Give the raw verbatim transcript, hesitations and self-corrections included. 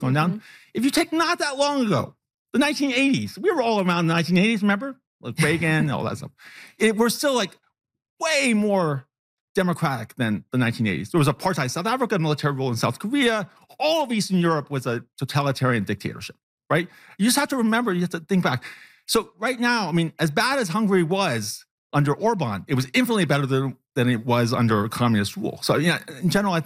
going mm-hmm. down. If you take not that long ago, the nineteen eighties, we were all around the nineteen eighties, remember? Like Reagan, all that stuff. It, we're still like way more democratic than the nineteen eighties. There was apartheid South Africa, military rule in South Korea. All of Eastern Europe was a totalitarian dictatorship, right? You just have to remember, you have to think back. So right now, I mean, as bad as Hungary was under Orban, it was infinitely better than, than it was under communist rule. So, yeah, in general, I